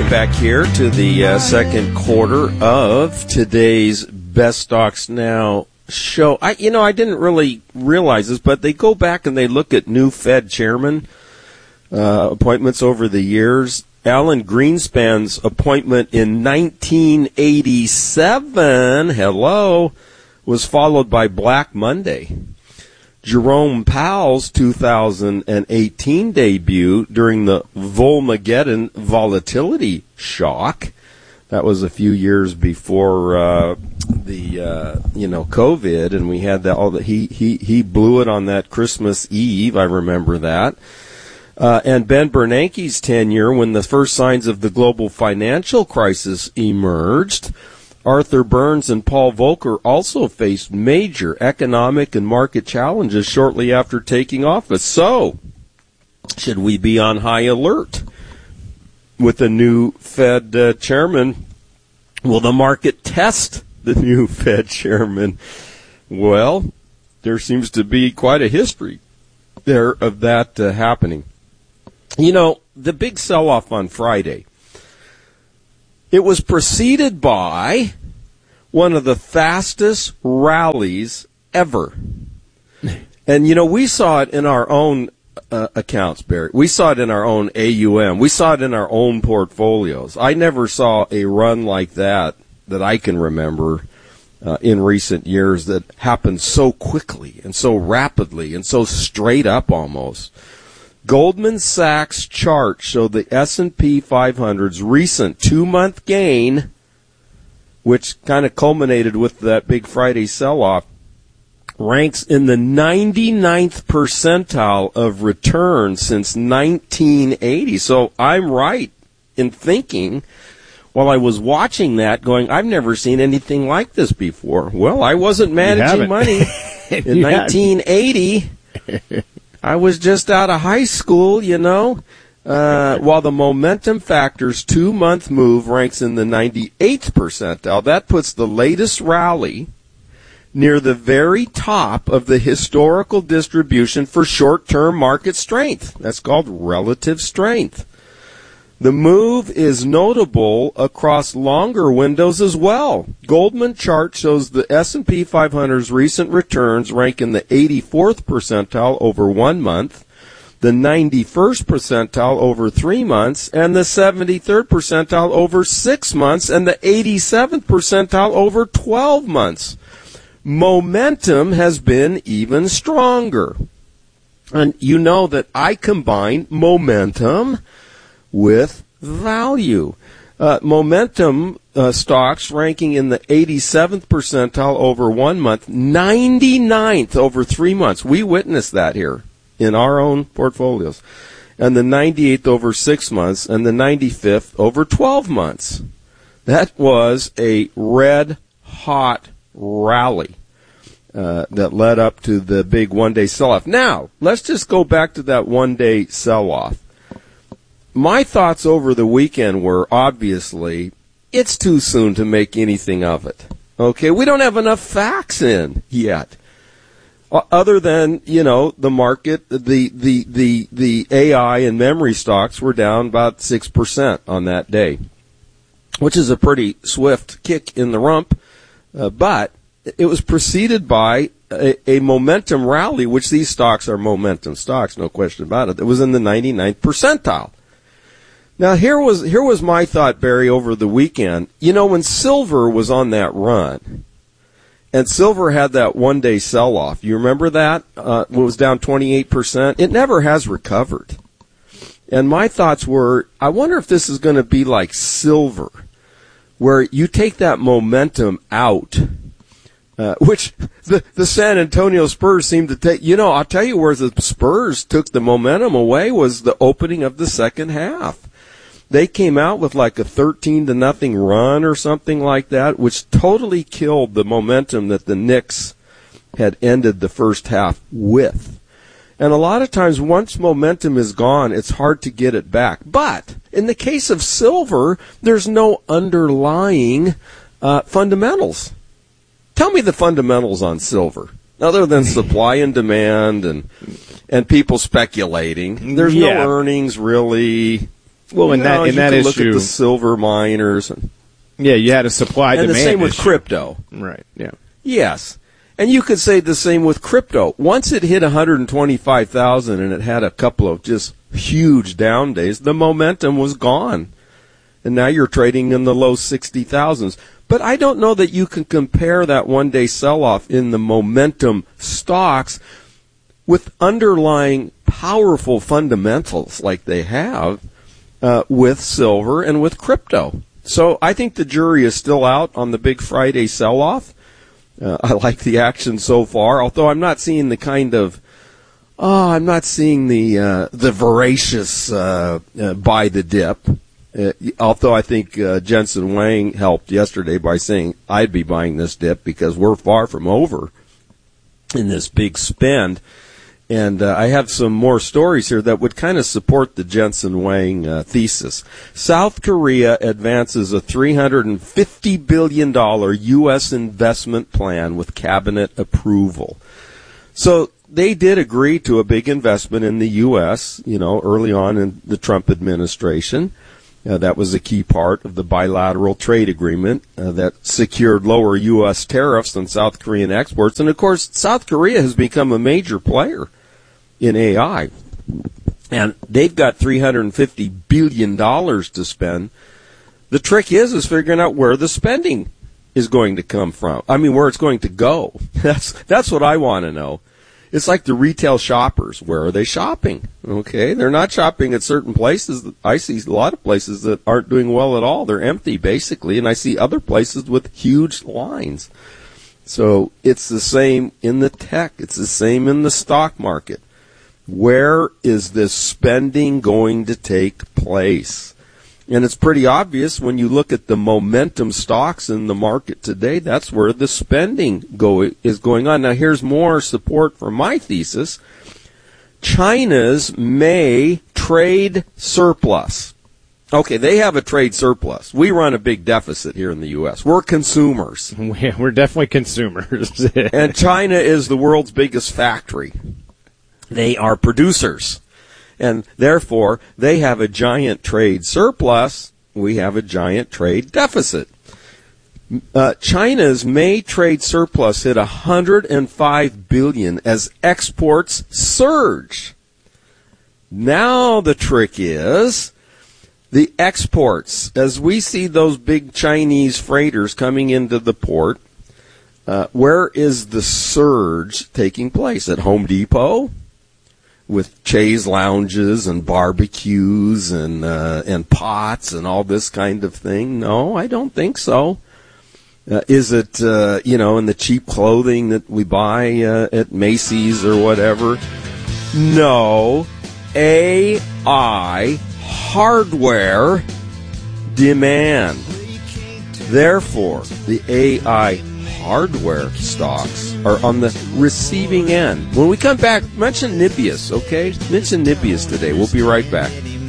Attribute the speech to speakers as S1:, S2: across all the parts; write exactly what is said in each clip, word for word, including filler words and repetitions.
S1: Welcome back here to the uh, second quarter of today's Best Stocks Now show. I, you know, I didn't really realize this, but they go back and they look at new Fed chairman uh, appointments over the years. Alan Greenspan's appointment in nineteen eighty-seven, hello, was followed by Black Monday. Jerome Powell's two thousand eighteen debut during the Volmageddon volatility shock. That was a few years before uh, the uh, you know COVID, and we had that. All that he he he blew it on that Christmas Eve. I remember that. Uh, and Ben Bernanke's tenure, when the first signs of the global financial crisis emerged. Arthur Burns and Paul Volcker also faced major economic and market challenges shortly after taking office. So, should we be on high alert with the new Fed uh, chairman? Will the market test the new Fed chairman? Well, there seems to be quite a history there of that uh, happening. You know, the big sell-off on Friday, it was preceded by one of the fastest rallies ever. And, you know, we saw it in our own uh, accounts, Barry. We saw it in our own A U M. We saw it in our own portfolios. I never saw a run like that that I can remember uh, in recent years that happened so quickly and so rapidly and so straight up almost. Goldman Sachs chart showed the S and P five hundred's recent two-month gain, which kind of culminated with that big Friday sell-off, ranks in the ninety-ninth percentile of return since nineteen eighty. So I'm right in thinking, while I was watching that, going, I've never seen anything like this before. Well, I wasn't managing money in nineteen eighty. I was just out of high school, you know. Uh, while the momentum factor's two-month move ranks in the ninety-eighth percentile, that puts the latest rally near the very top of the historical distribution for short-term market strength. That's called relative strength. The move is notable across longer windows as well. Goldman chart shows the S and P five hundred's recent returns rank in the eighty-fourth percentile over one month, the ninety-first percentile over three months, and the seventy-third percentile over six months, and the eighty-seventh percentile over twelve months. Momentum has been even stronger. And you know that I combine momentum with value. Uh, momentum uh, stocks ranking in the eighty-seventh percentile over one month, ninety-ninth over three months. We witnessed that here in our own portfolios. And the ninety-eighth over six months, and the ninety-fifth over twelve months. That was a red-hot rally uh, that led up to the big one-day sell-off. Now, let's just go back to that one-day sell-off. My thoughts over the weekend were, obviously, it's too soon to make anything of it. Okay, we don't have enough facts in yet. Other than, you know, the market, the, the, the, the A I and memory stocks were down about six percent on that day, which is a pretty swift kick in the rump. Uh, but it was preceded by a, a momentum rally, which these stocks are momentum stocks, no question about it. It was in the ninety-ninth percentile. Now, here was here was my thought, Barry, over the weekend. You know, when silver was on that run, and silver had that one-day sell-off, you remember that? Uh, it was down twenty-eight percent. It never has recovered. And my thoughts were, I wonder if this is going to be like silver, where you take that momentum out, uh, which the, the San Antonio Spurs seem to take. You know, I'll tell you where the Spurs took the momentum away was the opening of the second half. They came out with like a thirteen to nothing run or something like that, which totally killed the momentum that the Knicks had ended the first half with. And a lot of times, once momentum is gone, it's hard to get it back. But in the case of silver, there's no underlying uh, fundamentals. Tell me the fundamentals on silver, other than supply and demand and and people speculating. There's yeah. no earnings really.
S2: Well, in
S1: you
S2: that
S1: know,
S2: in
S1: you
S2: that
S1: can
S2: issue,
S1: look at the silver miners, and,
S2: yeah, you had a supply
S1: and
S2: demand
S1: the same with
S2: issue.
S1: crypto.
S2: Right. Yeah.
S1: Yes. And you could say the same with crypto. Once it hit one hundred twenty-five thousand and it had a couple of just huge down days, the momentum was gone. And now you're trading in the low sixty thousands. But I don't know that you can compare that one-day sell-off in the momentum stocks with underlying powerful fundamentals like they have uh, with silver and with crypto. So I think the jury is still out on the big Friday sell-off. Uh, I like the action so far, although I'm not seeing the kind of, oh, I'm not seeing the uh, the voracious uh, uh, buy the dip. Uh, although I think uh, Jensen Wang helped yesterday by saying I'd be buying this dip because we're far from over in this big spend. And uh, I have some more stories here that would kind of support the Jensen Wang uh, thesis. South Korea advances a three hundred fifty billion dollars U S investment plan with cabinet approval. So they did agree to a big investment in the U S, you know, early on in the Trump administration. Uh, that was a key part of the bilateral trade agreement uh, that secured lower U S tariffs on South Korean exports. And, of course, South Korea has become a major player in A I. And they've got three hundred fifty billion dollars to spend. The trick is, is figuring out where the spending is going to come from. I mean, where it's going to go. That's, that's what I want to know. It's like the retail shoppers. Where are they shopping? Okay, they're not shopping at certain places. I see a lot of places that aren't doing well at all. They're empty, basically, and I see other places with huge lines. So it's the same in the tech. It's the same in the stock market. Where is this spending going to take place? And it's pretty obvious when you look at the momentum stocks in the market today, that's where the spending go is going on. Now, here's more support for my thesis. China's May trade surplus. Okay, they have a trade surplus. We run a big deficit here in the U S. We're consumers.
S2: We're definitely consumers.
S1: And China is the world's biggest factory. They are producers. And therefore, they have a giant trade surplus. We have a giant trade deficit. Uh, China's May trade surplus hit one hundred five billion dollars as exports surge. Now the trick is the exports. As we see those big Chinese freighters coming into the port, uh, where is the surge taking place? At Home Depot? With chaise lounges and barbecues and uh, and pots and all this kind of thing? No, I don't think so. Uh, is it, uh, you know, in the cheap clothing that we buy uh, at Macy's or whatever? No. A I hardware demand. Therefore, the A I hardware stocks are on the receiving end. When we come back, mention Nibius, okay? Mention Nibius today. We'll be right back.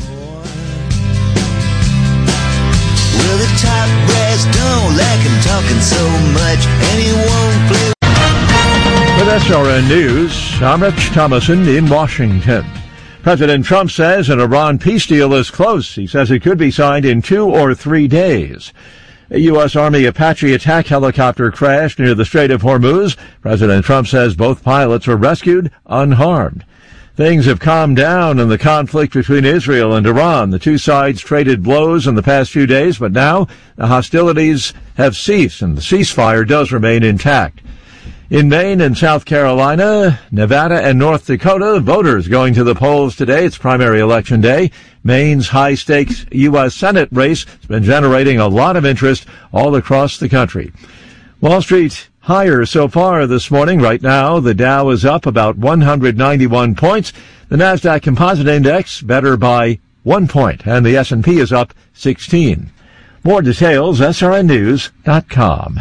S3: Well, the top brass don't like him talking so much, and he won't play.
S4: With S R N News, I'm Rich Thomason in Washington. President Trump says an Iran peace deal is close. He says it could be signed in two or three days. A U S. Army Apache attack helicopter crashed near the Strait of Hormuz. President Trump says both pilots were rescued unharmed. Things have calmed down in the conflict between Israel and Iran. The two sides traded blows in the past few days, but now the hostilities have ceased and the ceasefire does remain intact. In Maine and South Carolina, Nevada and North Dakota, voters going to the polls today. It's primary election day. Maine's high-stakes U S. Senate race has been generating a lot of interest all across the country. Wall Street higher so far this morning. Right now, the Dow is up about one hundred ninety-one points. The NASDAQ Composite Index better by one point, and the S and P is up sixteen. More details, S R N news dot com.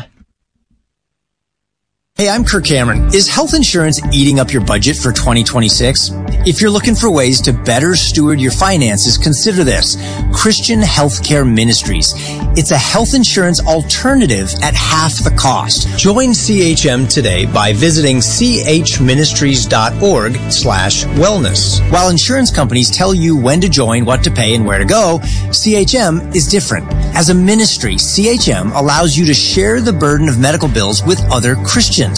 S5: Hey, I'm Kirk Cameron. Is health insurance eating up your budget for twenty twenty-six? If you're looking for ways to better steward your finances, consider this. Christian Healthcare Ministries. It's a health insurance alternative at half the cost. Join C H M today by visiting chministries.org slash wellness. While insurance companies tell you when to join, what to pay, and where to go, C H M is different. As a ministry, C H M allows you to share the burden of medical bills with other Christians.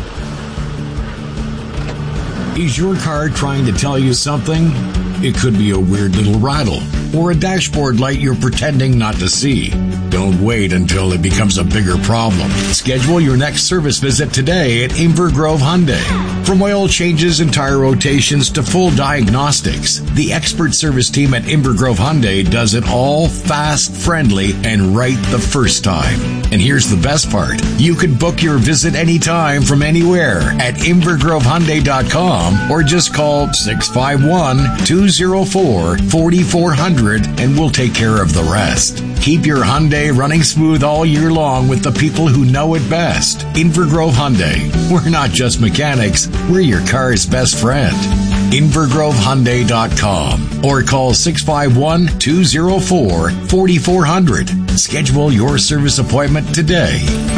S6: Is your car trying to tell you something? It could be a weird little rattle or a dashboard light you're pretending not to see. Don't wait until it becomes a bigger problem. Schedule your next service visit today at Inver Grove Hyundai. From oil changes and tire rotations to full diagnostics, the expert service team at Inver Grove Hyundai does it all fast, friendly, and right the first time. And here's the best part. You can book your visit anytime from anywhere at inver grove hyundai dot com or just call six five one, two oh four, four four zero zero and we'll take care of the rest. Keep your Hyundai running smooth all year long with the people who know it best. Inver Grove Hyundai. We're not just mechanics, we're your car's best friend. inver grove hyundai dot com or call six five one, two oh four, four four zero zero. Schedule your service appointment today.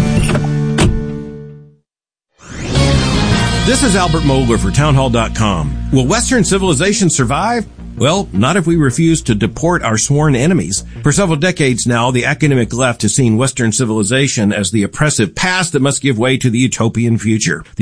S7: This is Albert Mogler for townhall dot com. Will Western civilization survive? Well, not if we refuse to deport our sworn enemies. For several decades now, the academic left has seen Western civilization as the oppressive past that must give way to the utopian future. The